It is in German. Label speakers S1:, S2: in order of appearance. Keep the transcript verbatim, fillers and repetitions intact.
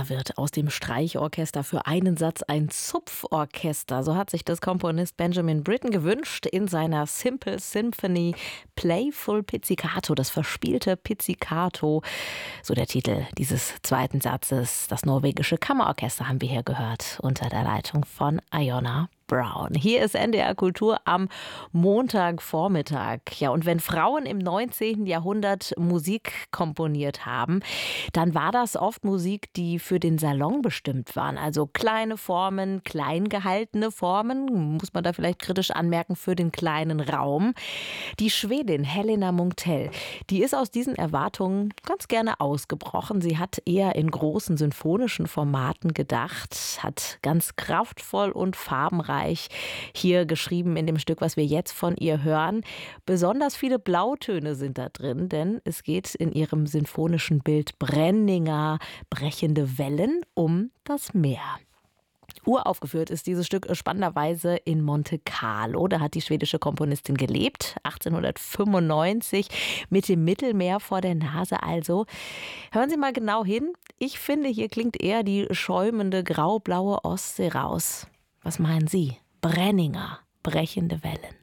S1: Da wird aus dem Streichorchester für einen Satz ein Zupforchester. So hat sich das Komponist Benjamin Britten gewünscht in seiner Simple Symphony Playful Pizzicato, das verspielte Pizzicato. So der Titel dieses zweiten Satzes. Das norwegische Kammerorchester haben wir hier gehört unter der Leitung von Iona Brown. Hier ist N D R Kultur am Montagvormittag. Ja, und wenn Frauen im neunzehnten Jahrhundert Musik komponiert haben, dann war das oft Musik, die für den Salon bestimmt waren. Also kleine Formen, klein gehaltene Formen, muss man da vielleicht kritisch anmerken, für den kleinen Raum. Die Schwedin Helena Munktell, die ist aus diesen Erwartungen ganz gerne ausgebrochen. Sie hat eher in großen sinfonischen Formaten gedacht, hat ganz kraftvoll und farbenreich hier geschrieben in dem Stück, was wir jetzt von ihr hören. Besonders viele Blautöne sind da drin, denn es geht in ihrem sinfonischen Bild Brenninger, brechende Wellen um das Meer. Uraufgeführt ist dieses Stück spannenderweise in Monte Carlo. Da hat die schwedische Komponistin gelebt, achtzehnhundertfünfundneunzig, mit dem Mittelmeer vor der Nase also. Hören Sie mal genau hin. Ich finde, hier klingt eher die schäumende graublaue Ostsee raus. Was meinen Sie? Brenninger, brechende Wellen.